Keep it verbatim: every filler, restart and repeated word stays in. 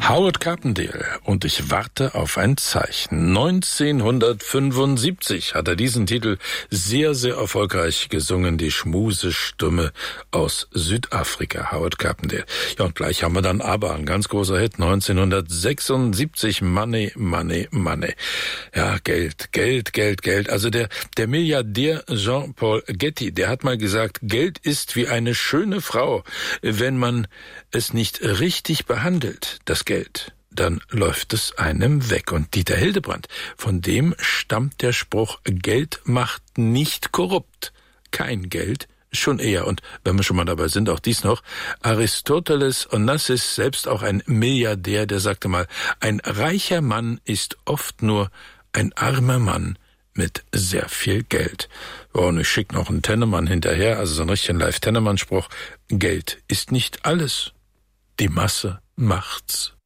Howard Carpendale und ich warte auf ein Zeichen. neunzehnhundertfünfundsiebzig hat er diesen Titel sehr, sehr erfolgreich gesungen, die Schmusestimme aus Südafrika, Howard Carpendale. Ja, und gleich haben wir dann aber ein ganz großer Hit, neunzehnhundertsechsundsiebzig, Money, Money, Money. Ja, Geld, Geld, Geld, Geld. Also der, der Milliardär Jean-Paul Getty, der hat mal gesagt, Geld ist wie eine schöne Frau, wenn man es nicht richtig behandelt, das Geld, dann läuft es einem weg. Und Dieter Hildebrandt, von dem stammt der Spruch, Geld macht nicht korrupt. Kein Geld, schon eher. Und wenn wir schon mal dabei sind, auch dies noch, Aristoteles Onassis, selbst auch ein Milliardär, der sagte mal, ein reicher Mann ist oft nur ein armer Mann mit sehr viel Geld. Ja, und ich schicke noch einen Tennemann hinterher, also so einen richtigen Live-Tennemann-Spruch, Geld ist nicht alles. Die Masse macht's.